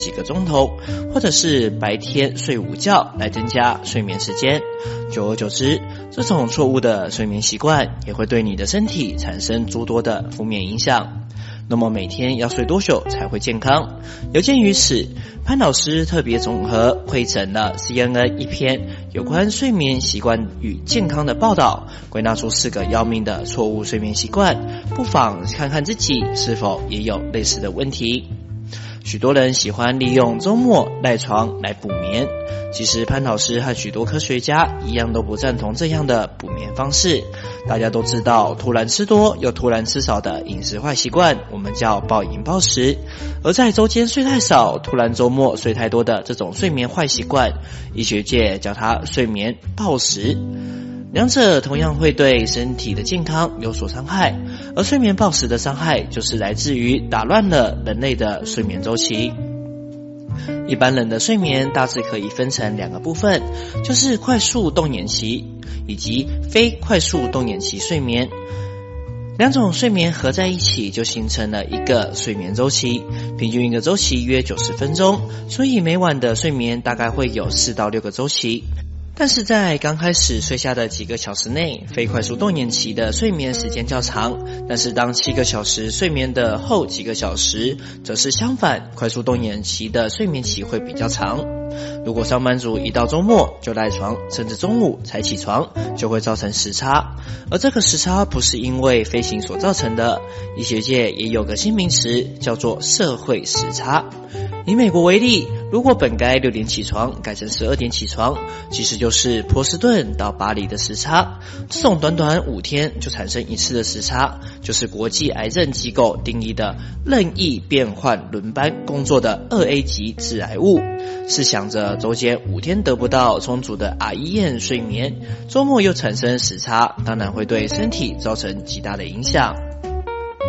几个钟头，或者是白天睡午觉来增加睡眠时间。久而久之，这种错误的睡眠习惯也会对你的身体产生诸多的负面影响。那么每天要睡多久才会健康？有鉴于此，潘老师特别综合汇整了 CNN 一篇有关睡眠习惯与健康的报道，归纳出4个要命的错误睡眠习惯，不妨看看自己是否也有类似的问题。许多人喜欢利用周末赖床来补眠，其实潘老师和许多科学家一样都不赞同这样的补眠方式。大家都知道，突然吃多又突然吃少的饮食坏习惯，我们叫暴饮暴食；而在周间睡太少，突然周末睡太多的这种睡眠坏习惯，医学界叫它睡眠暴食。两者同样会对身体的健康有所伤害，而睡眠暴食的伤害就是来自于打乱了人类的睡眠周期。一般人的睡眠大致可以分成2个部分，就是快速动眼期以及非快速动眼期睡眠。2种睡眠合在一起就形成了一个睡眠周期，平均一个周期约90分钟，所以每晚的睡眠大概会有4到6个周期。但是在刚开始睡下的几个小时内，非快速动眼期的睡眠时间较长，但是当7个小时睡眠的后几个小时，则是相反，快速动眼期的睡眠期会比较长。如果上班族一到周末就赖床，甚至中午才起床，就会造成时差。而这个时差不是因为飞行所造成的，医学界也有个新名词叫做社会时差。以美国为例，如果本该6点起床，改成12点起床，其实就是波士顿到巴黎的时差。这种短短5天就产生一次的时差，就是国际癌症机构定义的任意变换轮班工作的2A 级致癌物。试想着周间5天得不到充足的 REM 睡眠，周末又产生时差，当然会对身体造成极大的影响。